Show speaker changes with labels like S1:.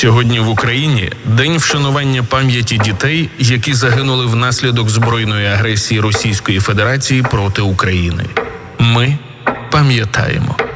S1: Сьогодні в Україні день вшанування пам'яті дітей, які загинули внаслідок збройної агресії Російської Федерації проти України. Ми пам'ятаємо.